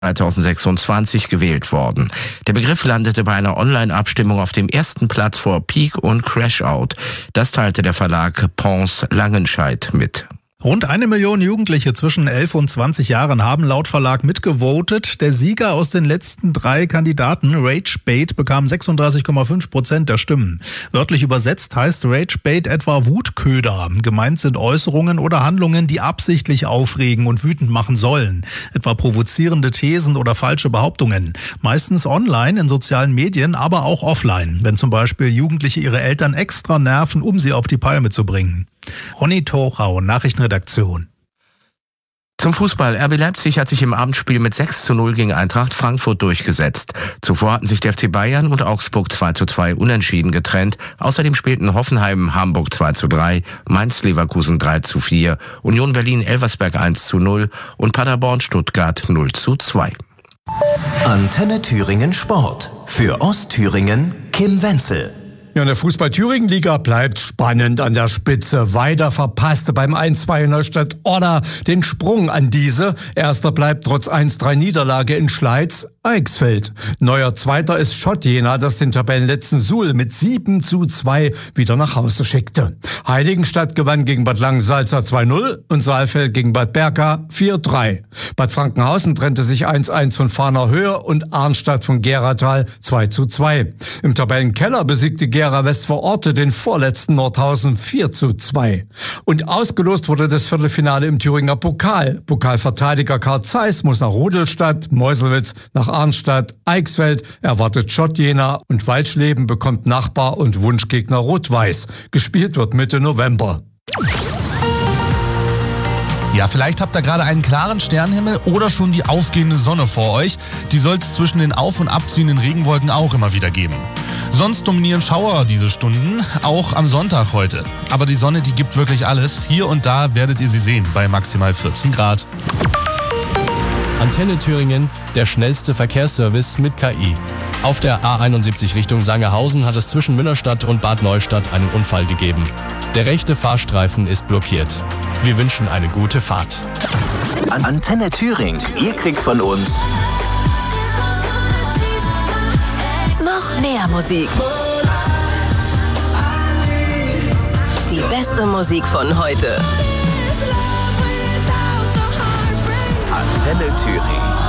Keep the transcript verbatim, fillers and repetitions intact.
zweitausendsechsundzwanzig gewählt worden. Der Begriff landete bei einer Online-Abstimmung auf dem ersten Platz vor Peak und Crashout. Das teilte der Verlag Pons Langenscheidt mit. Rund eine Million Jugendliche zwischen elf und zwanzig Jahren haben laut Verlag mitgevotet. Der Sieger aus den letzten drei Kandidaten, Ragebait, bekam sechsunddreißig Komma fünf Prozent der Stimmen. Wörtlich übersetzt heißt Ragebait etwa Wutköder. Gemeint sind Äußerungen oder Handlungen, die absichtlich aufregen und wütend machen sollen. Etwa provozierende Thesen oder falsche Behauptungen. Meistens online, in sozialen Medien, aber auch offline. Wenn zum Beispiel Jugendliche ihre Eltern extra nerven, um sie auf die Palme zu bringen. Ronny Tochau, Nachrichtenredaktion. Zum Fußball. R B Leipzig hat sich im Abendspiel mit sechs zu null gegen Eintracht Frankfurt durchgesetzt. Zuvor hatten sich der F C Bayern und Augsburg zwei zu zwei unentschieden getrennt. Außerdem spielten Hoffenheim Hamburg zwei zu drei, Mainz Leverkusen drei zu vier, Union Berlin Elversberg eins zu null und Paderborn Stuttgart null zu zwei. Antenne Thüringen Sport. Für Ostthüringen Kim Wenzel. Ja, in der Fußball-Thüringen-Liga bleibt spannend an der Spitze. Weiter verpasste beim eins zu zwei Neustadt Orda den Sprung an diese. Erster bleibt trotz eins zu drei Niederlage in Schleiz Eichsfeld. Neuer Zweiter ist Schott Jena, das den Tabellenletzten Suhl mit sieben zu zwei wieder nach Hause schickte. Heiligenstadt gewann gegen Bad Langensalza zwei null und Saalfeld gegen Bad Berka vier drei. Bad Frankenhausen trennte sich eins eins von Fahner Höhe und Arnstadt von Geratal zwei zu zwei. Im Tabellenkeller besiegte Gera Westvororte den vorletzten Nordhausen vier zu zwei. Und ausgelost wurde das Viertelfinale im Thüringer Pokal. Pokalverteidiger Karl Zeiss muss nach Rudolstadt, Meuselwitz nach Arnstadt, Eichsfeld erwartet Schott Jena und Waldschleben bekommt Nachbar und Wunschgegner Rot-Weiß. Gespielt wird Mitte November. Ja, vielleicht habt ihr gerade einen klaren Sternenhimmel oder schon die aufgehende Sonne vor euch. Die soll es zwischen den auf- und abziehenden Regenwolken auch immer wieder geben. Sonst dominieren Schauer diese Stunden, auch am Sonntag heute. Aber die Sonne, die gibt wirklich alles. Hier und da werdet ihr sie sehen, bei maximal vierzehn Grad. Antenne Thüringen, der schnellste Verkehrsservice mit K I. Auf der A einundsiebzig Richtung Sangerhausen hat es zwischen Münnerstadt und Bad Neustadt einen Unfall gegeben. Der rechte Fahrstreifen ist blockiert. Wir wünschen eine gute Fahrt. Antenne Thüringen, ihr kriegt von uns noch mehr Musik. Die beste Musik von heute. Antenne Thüringen.